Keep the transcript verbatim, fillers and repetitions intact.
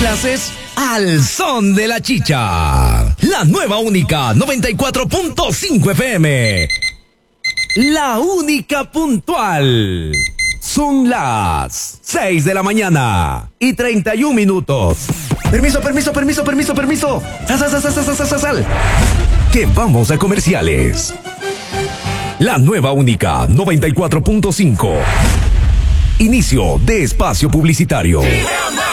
clases al son de la chicha. La nueva única noventa y cuatro punto cinco F M. La única puntual. Son las seis de la mañana y treinta y un minutos. Permiso, permiso, permiso, permiso, permiso. Sal, sal, sal, sal, sal, sal, sal. Que vamos a comerciales. La nueva única noventa y cuatro punto cinco. Inicio de espacio publicitario.